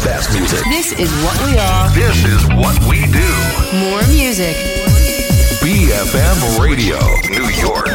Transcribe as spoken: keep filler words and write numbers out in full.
best music. This is what we are. This is what we do. More music. B F M Radio, New York.